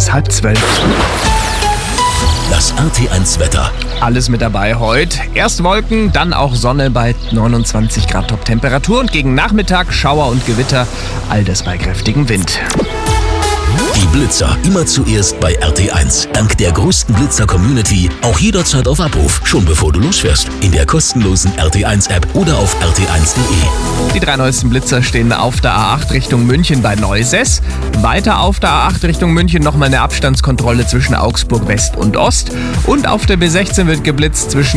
bis 11:30. Das RT1 Wetter. Alles mit dabei heute. Erst Wolken, dann auch Sonne bei 29 Grad Top-Temperatur und gegen Nachmittag Schauer und Gewitter, all das bei kräftigem Wind. Die Blitzer immer zuerst bei RT1. Dank der größten Blitzer-Community auch jederzeit auf Abruf, schon bevor du losfährst. In der kostenlosen RT1-App oder auf rt1.de. Die 3 neuesten Blitzer stehen auf der A8 Richtung München bei Neusess. Weiter auf der A8 Richtung München nochmal eine Abstandskontrolle zwischen Augsburg West und Ost. Und auf der B16 wird geblitzt zwischen